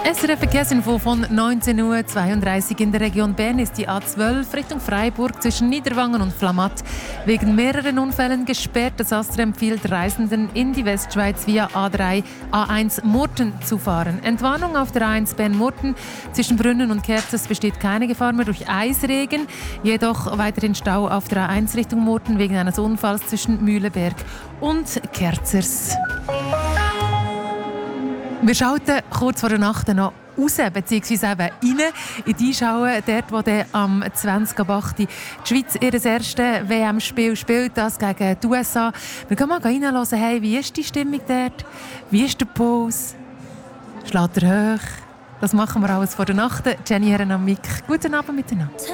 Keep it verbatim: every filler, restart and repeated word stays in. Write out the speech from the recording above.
S R F Verkehrsinfo von neunzehn Uhr zweiunddreißig in der Region Bern ist die A zwölf Richtung Freiburg zwischen Niederwangen und Flamatt wegen mehreren Unfällen gesperrt. Das ASTRA empfiehlt Reisenden in die Westschweiz via A drei A eins Murten zu fahren. Entwarnung auf der A eins Bern-Murten zwischen Brünnen und Kerzers besteht keine Gefahr mehr durch Eisregen, jedoch weiterhin Stau auf der A eins Richtung Murten wegen eines Unfalls zwischen Mühleberg und Kerzers. Wir schalten kurz vor der Nacht noch raus, beziehungsweise eben rein in die Schaue, dort wo dann am zwanzig ab acht die Schweiz ihr erstes W M-Spiel spielt, das gegen die U S A. Wir können mal reinhören, hey, wie ist die Stimmung dort? Wie ist der Puls? Schlägt er hoch? Das machen wir alles vor der Nacht. Jenny Herren am Mic. Guten Abend miteinander.